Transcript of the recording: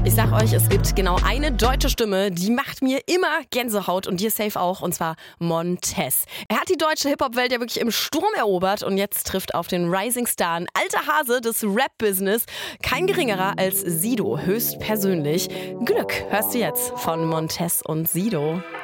Ich sag euch, es gibt genau eine deutsche Stimme, die macht mir immer Gänsehaut und dir safe auch, und zwar Montez. Er hat die deutsche Hip-Hop-Welt ja wirklich im Sturm erobert und jetzt trifft auf den Rising Star, ein alter Hase des Rap-Business, kein geringerer als Sido, höchstpersönlich. Glück hörst du jetzt von Montez und Sido.